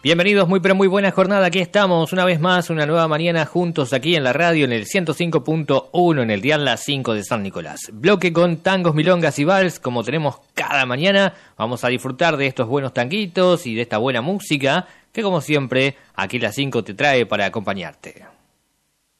Bienvenidos, muy pero muy buena jornada, aquí estamos una vez más, una nueva mañana juntos aquí en la radio en el 105.1 en el dial Las 5 de San Nicolás. Bloque con tangos, milongas y vals, como tenemos cada mañana, vamos a disfrutar de estos buenos tanguitos y de esta buena música que como siempre aquí Las 5 te trae para acompañarte.